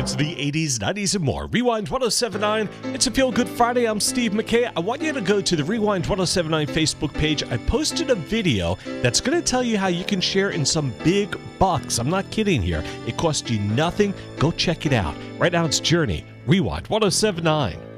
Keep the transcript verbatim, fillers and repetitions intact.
favorites of the eighties, nineties, and more. Rewind ten seventy-nine. It's a Feel Good Friday. I'm Steve McKay. I want you to go to the Rewind ten seventy-nine Facebook page. I posted a video that's going to tell you how you can share in some big bucks. I'm not kidding here. It costs you nothing. Go check it out. Right now it's Journey. Rewind ten seventy-nine.